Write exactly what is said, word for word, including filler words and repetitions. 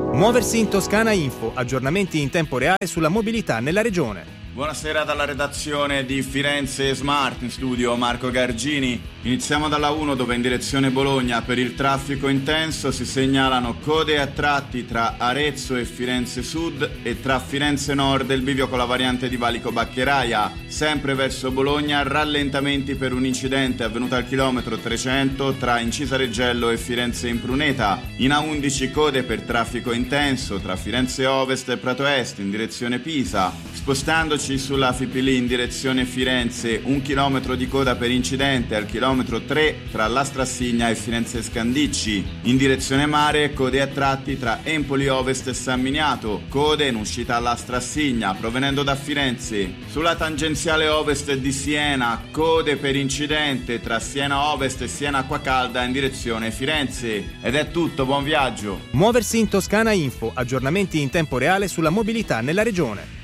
Muoversi in Toscana Info, aggiornamenti in tempo reale sulla mobilità nella regione. Buonasera dalla redazione di Firenze Smart, in studio Marco Gargini. Iniziamo dalla uno, dove in direzione Bologna per il traffico intenso si segnalano code a tratti tra Arezzo e Firenze Sud e tra Firenze Nord e il bivio con la variante di Valico Baccheraia. Sempre verso Bologna rallentamenti per un incidente avvenuto al chilometro trecento tra Incisa Reggello e Firenze Impruneta. In A undici code per traffico intenso tra Firenze Ovest e Prato Est in direzione Pisa. Spostandoci sulla Fipili in direzione Firenze, un chilometro di coda per incidente al chilometro tre tra La Strassigna e Firenze Scandicci. In direzione mare, code a tratti tra Empoli Ovest e San Miniato, code in uscita alla Strassigna provenendo da Firenze. Sulla tangenziale ovest di Siena, code per incidente tra Siena Ovest e Siena Acquacalda in direzione Firenze. Ed è tutto, buon viaggio! Muoversi in Toscana Info, aggiornamenti in tempo reale sulla mobilità nella regione.